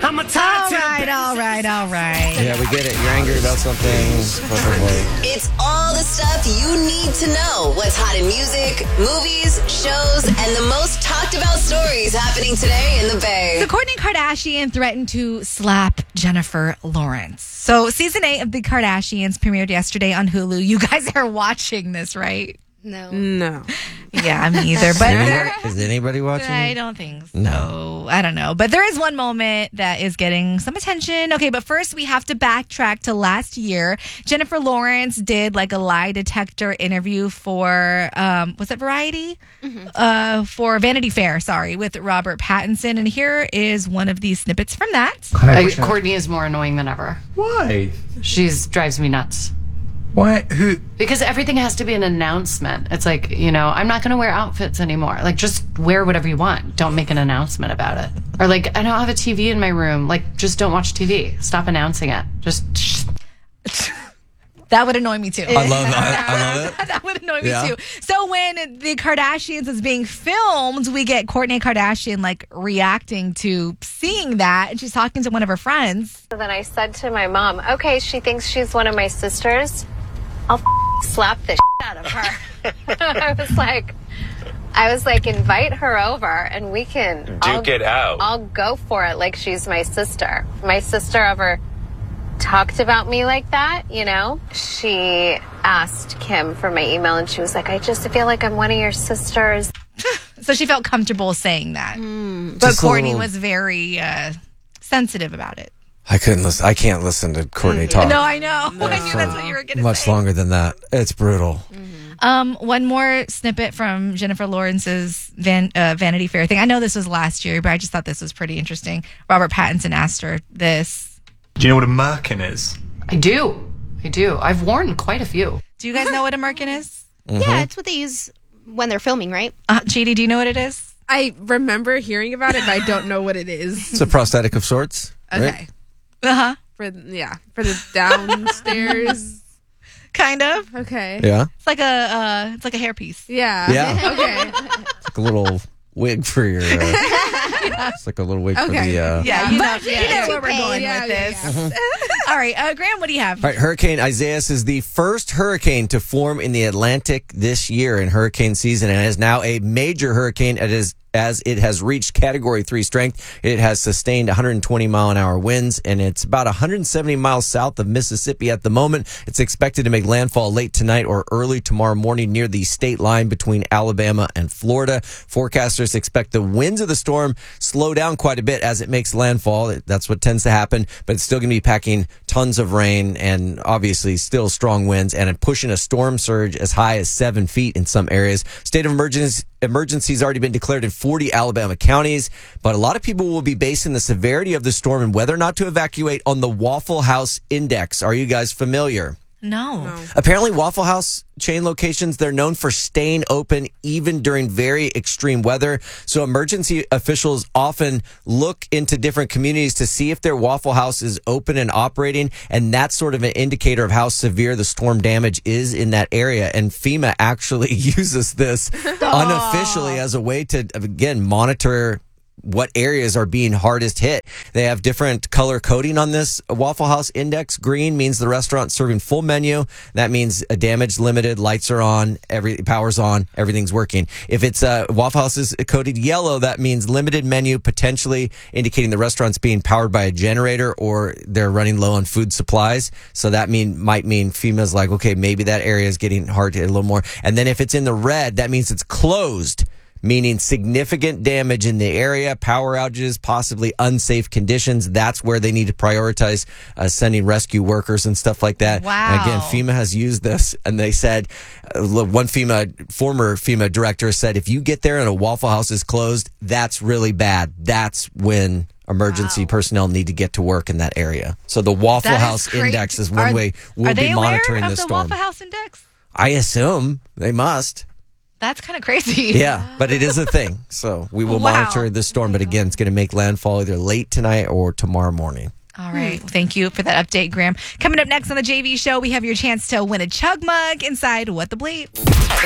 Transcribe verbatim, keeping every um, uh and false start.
I'm a All right, all right, all right. Yeah, we get it. You're angry about something. It's all the stuff you need to know. What's hot in music, movies, shows, and the most talked about stories happening today in the Bay. So Kourtney Kardashian threatened to slap Jennifer Lawrence. So season eight of The Kardashians premiered yesterday on Hulu. You guys are watching this, right? No. No. Yeah, me either. But there, Is anybody watching? I don't think so. No. I don't know. But there is one moment that is getting some attention. Okay, but first we have to backtrack to last year. Jennifer Lawrence did like a lie detector interview for, um, was it Variety? Mm-hmm. Uh, for Vanity Fair, sorry, with Robert Pattinson. And here is one of these snippets from that. Uh, Kourtney is more annoying than ever. Why? She's drives me nuts. Why? Who? Because everything has to be an announcement. It's like, you know, I'm not going to wear outfits anymore. Like, just wear whatever you want. Don't make an announcement about it. Or like, I don't have a T V in my room. Like, just don't watch T V. Stop announcing it. Just. Sh- That would annoy me too. I love that. I love it. That would annoy me Yeah. too. So when the Kardashians is being filmed, we get Kourtney Kardashian like reacting to seeing that, and she's talking to one of her friends. So then I said to my mom, okay, she thinks she's one of my sisters. I'll f- slap the shit out of her. I was like, I was like, invite her over and we can Duke I'll, it out. I'll go for it like she's my sister. My sister ever talked about me like that, you know? She asked Kim for my email and she was like, I just feel like I'm one of your sisters. So she felt comfortable saying that. Mm. But Just a Kourtney little- was very uh, sensitive about it. I couldn't listen. I can't listen to Kourtney talk. No, I know. I knew that's what you were going to Much say. longer than that. It's brutal. Um, one more snippet from Jennifer Lawrence's Van, uh, Vanity Fair thing. I know this was last year, but I just thought this was pretty interesting. Robert Pattinson asked her this. Do you know what a merkin is? I do. I do. I've worn quite a few. Do you guys know what a merkin is? Yeah, it's what they use when they're filming, right? Uh, J D, do you know what it is? I remember hearing about it, but I don't know what it is. It's a prosthetic of sorts. right? Okay. Uh-huh. For yeah, for the downstairs. Kind of. Okay. Yeah. It's like a uh, it's like a hairpiece. Yeah. Yeah. Okay. It's like a little wig for your. Uh, It's like a little wig for Okay. the. Uh, Yeah, you know, Yeah. you know where we're Toupee. going Yeah, with yeah, this. All right, uh, Graham, what do you have? All right, Hurricane Isaias is the first hurricane to form in the Atlantic this year in hurricane season and is now a major hurricane. It is as it has reached category three strength. It has sustained one hundred twenty mile an hour winds, and it's about one hundred seventy miles south of Mississippi at the moment. It's expected to make landfall late tonight or early tomorrow morning near the state line between Alabama and Florida. Forecasters expect the winds of the storm slow down quite a bit as it makes landfall. That's what tends to happen, but it's still going to be packing tons of rain and obviously still strong winds and pushing a storm surge as high as seven feet in some areas. State of emergency emergency has already been declared in forty Alabama counties, but a lot of people will be basing the severity of the storm and whether or not to evacuate on the Waffle House Index. Are you guys familiar? No. Apparently, Waffle House chain locations, they're known for staying open even during very extreme weather. So emergency officials often look into different communities to see if their Waffle House is open and operating. And that's sort of an indicator of how severe the storm damage is in that area. And FEMA actually uses this unofficially as a way to, again, monitor what areas are being hardest hit. They have different color coding on this Waffle House Index. Green means the restaurant serving full menu. That means a damage limited, lights are on, every power's on, everything's working. If it's uh, Waffle House is coded yellow, that means limited menu, potentially indicating the restaurant's being powered by a generator or they're running low on food supplies. So that mean might mean FEMA's like, okay, maybe that area is getting hard to hit a little more. And then if it's in the red, that means it's closed, meaning significant damage in the area, power outages, possibly unsafe conditions. That's where they need to prioritize uh, sending rescue workers and stuff like that. Wow. And again, FEMA has used this, and they said, uh, look, one FEMA, former FEMA director said, if you get there and a Waffle House is closed, that's really bad. That's when emergency Wow. personnel need to get to work in that area. So the Waffle That is House crazy. Index is one Are- way we'll Are they be aware monitoring of this the storm. Waffle House Index? I assume they must. That's kind of crazy. Yeah, but it is a thing. So we will Wow. monitor this storm. But again, it's going to make landfall either late tonight or tomorrow morning. All right. Well, thank you for that update, Graham. Coming up next on the J V Show, we have your chance to win a chug mug inside What the Bleep.